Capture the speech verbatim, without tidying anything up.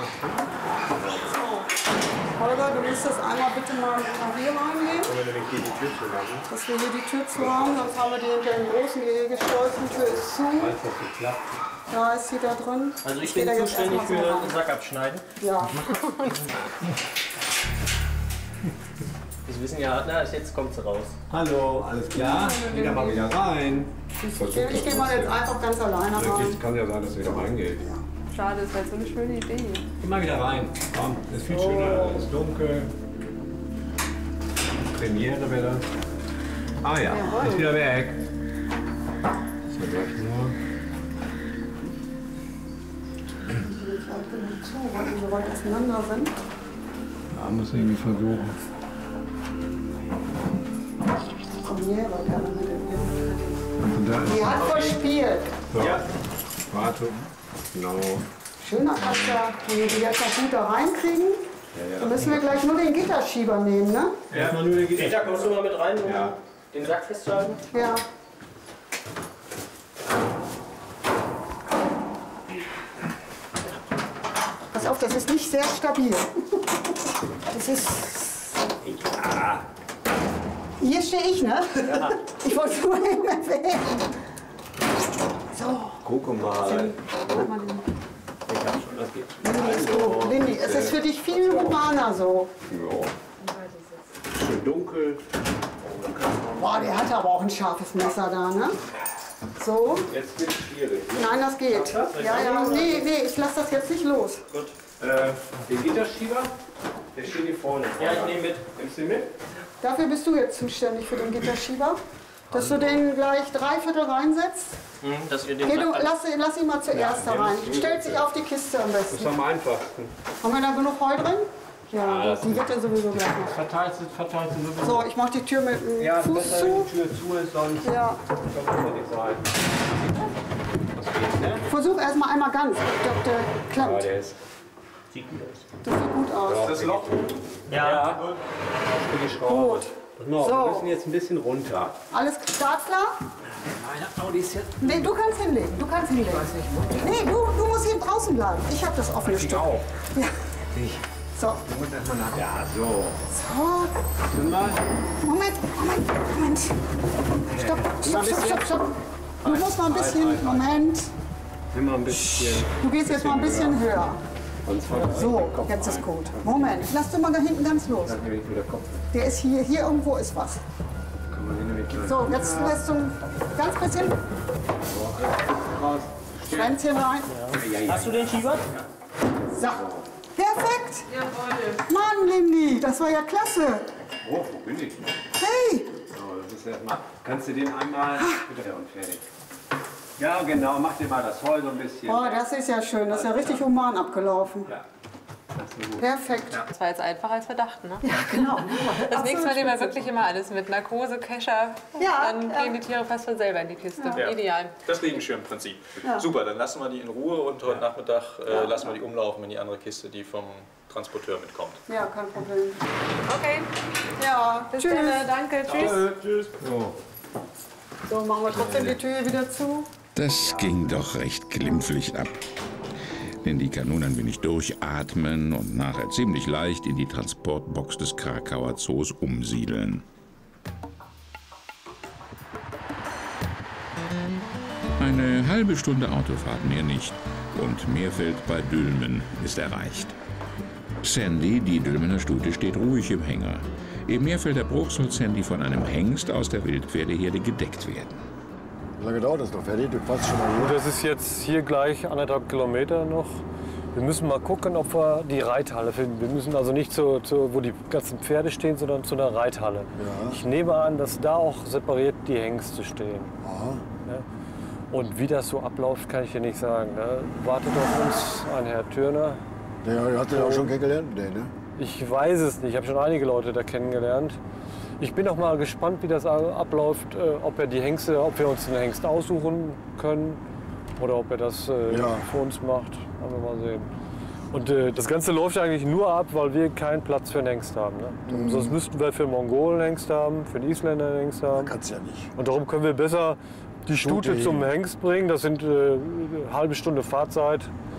Holger, du müsstest einmal bitte mal nach hier reingehen. Dass wir hier die Tür zu haben, sonst haben wir die hinter den großen Gehege geschlossen. Die Tür ist zu. Da ist sie da drin. Also ich bin zuständig für den Sack abschneiden. Ja. Sie wissen ja, na, jetzt kommt sie raus. Hallo, alles klar? Wieder mal wieder rein. Ich gehe mal jetzt einfach ganz alleine rein. Kann ja sein, dass es wieder reingeht. Schade, ist halt so eine schöne Idee. Geh mal wieder rein. Komm, ist viel schöner, es ist dunkel. Premiere wieder. Ah ja, Jawohl. ist wieder weg. So, gleich nur. Weil die so weit auseinander sind. Ja, muss ich irgendwie versuchen. Premiere, gerne mit dem Und da ist Die hat verspielt. so. Ja. Warte. Genau. Schöner Katze, wenn wir die jetzt noch gut da reinkriegen. Ja, ja, Dann müssen wir gleich nur den Gitterschieber nehmen, ne? erstmal nur den Gitter. Peter, kommst du mal mit rein, um Ja. den Sack festzuhalten? Ja. Pass auf, das ist nicht sehr stabil. Das ist... Ja. Hier stehe ich, ne? Ja. Ich wollte nur eben erwähnen. So. Guck mal. Mach mal den. Ich hab schon, das geht. Lindy ist gut. Lindy, es ist für dich viel humaner so. Ja. Schön dunkel. Boah, der hat aber auch ein scharfes Messer da, ne? So. Jetzt wird es schwierig. Nein, das geht. Ja, ja, nee, nee, ich lasse das jetzt nicht los. Gut. Äh, den Gitterschieber, der steht hier vorne. Ja, ich nehme mit. Nimmst du den mit? Dafür bist du jetzt zuständig für den Gitterschieber. Dass du den gleich drei Viertel reinsetzt. Hm, dass wir den Geh, du, Sack lass, lass ihn mal zuerst da rein. Stellt sich auf die Kiste am Das besten. ist am einfachsten. Haben wir da genug Heu drin? Ja, die wird ja sowieso gleich noch. Verteilt sie, verteilt sie sowieso. So, ich mach die Tür mit dem Ja, Fuß besser, zu. wenn die Tür zu ist, sonst Ja. kommt es nicht rein. Das geht, ne? Versuch erstmal einmal ganz, ob der Ja, klappt. der ist. sieht gut aus. Das sieht gut aus. Ist das Loch? Ja. Für die Schraube. Gut. No, So. Wir müssen jetzt ein bisschen runter. Alles startklar? Meine Audi ist jetzt. Nee, du kannst hinlegen. Du kannst hinlegen. Nee, du, du musst hier draußen bleiben. Ich habe das offene Stück. auch. Ja. Ich. So. Du musst erstmal nach. Ja, so. So. Nimm mal. Moment, Moment, Moment. Stopp, stopp, stopp, stopp, stopp. Du musst mal ein bisschen, Moment. Nimm mal ein bisschen. Du gehst jetzt mal ein bisschen höher. Sonst fällt So, jetzt ist gut. Moment, lass du mal da hinten ganz los. Dann nehme ich wieder Kopf. Der ist hier, hier irgendwo ist was. Kann man den nämlich gleich. So, jetzt lässt du ganz bisschen Raus. Schwänzchen rein. Hast du den Schieber? So. Perfekt. Mann, Lindy, das war ja klasse. Oh, wo bin ich? Hey. So, das ist erstmal. Kannst du den einmal. Bitte und fertig. Ja, genau. Mach dir mal das Heu so ein bisschen. Oh, das ist ja schön. Das ist ja richtig human abgelaufen. Ja. Das ist gut. Perfekt. Das war jetzt einfacher als wir dachten, ne? Ja, genau. Das nächste Mal nehmen wir wirklich immer alles mit. Narkose, Kescher. Ja, Dann ja. gehen die Tiere fast von selber in die Kiste. Ja. Ideal. Das Regenschirmprinzip. Ja. Super, dann lassen wir die in Ruhe und heute Nachmittag äh, lassen wir die umlaufen in die andere Kiste, die vom Transporteur mitkommt. Ja, kein Problem. Okay, Ja, bis tschüss. dann. Danke, tschüss. Tschüss. So. So, machen wir trotzdem die Tür wieder zu. Das ging doch recht glimpflich ab. Denn die kann nun ein wenig durchatmen und nachher ziemlich leicht in die Transportbox des Krakauer Zoos umsiedeln. Eine halbe Stunde Autofahrt, mehr nicht. Und Meerfeld bei Dülmen ist erreicht. Sandy, die Dülmener Stute, steht ruhig im Hänger. Im Meerfelder Bruch soll Sandy von einem Hengst aus der Wildpferdeherde gedeckt werden. Wie lange dauert das noch, Ferdi? Du passt schon mal Gut, gut. das ist jetzt hier gleich anderthalb Kilometer noch. Wir müssen mal gucken, ob wir die Reithalle finden. Wir müssen also nicht zu, zu wo die ganzen Pferde stehen, sondern zu einer Reithalle. Ja. Ich nehme an, dass da auch separiert die Hengste stehen. Aha. Ja. Und wie das so abläuft, kann ich dir nicht sagen. Ne? Wartet auf uns ein Herr Türner. Der hat den auch schon kennengelernt? Nee, ne? Ich weiß es nicht. Ich habe schon einige Leute da kennengelernt. Ich bin auch mal gespannt, wie das abläuft, äh, ob er die Hengste, ob wir uns einen Hengst aussuchen können oder ob er das äh, Ja. für uns macht. Werden wir mal sehen. Und äh, das Ganze läuft eigentlich nur ab, weil wir keinen Platz für einen Hengst haben. Ne? Mhm. Sonst müssten wir für einen Mongolen einen Hengst haben, für einen Isländer einen Hengst haben. Kannst ja nicht. Und darum können wir besser die Stute Stute zum hin. Hengst bringen. Das sind äh, eine halbe Stunde Fahrzeit.